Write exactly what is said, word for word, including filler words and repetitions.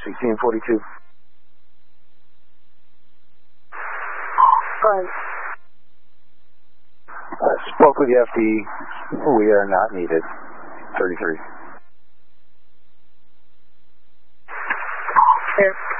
sixteen forty-two. Fine. Uh, spoke with the F D. We are not needed. thirty-three. Here.